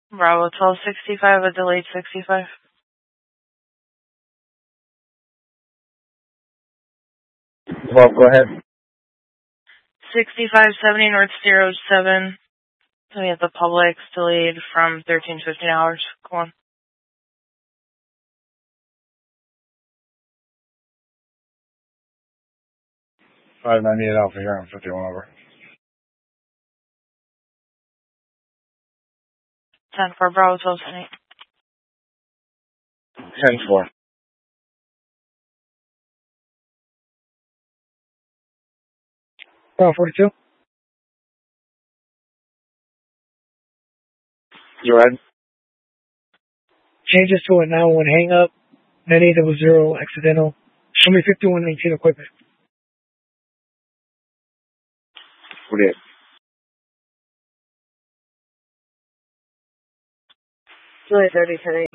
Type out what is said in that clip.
Bravo 1265, a delayed 65. Well, go ahead. 6570 North 07. So we have the Publix delayed from 13 to 15 hours. Go on. $5.98 Alpha here on 51 over. 10 for Bravo 1278. 10-4. Bravo 42. You ready? Changes to a 911 hang up. 9800 accidental. Show me 5119 equipment. 48. Delay 30 10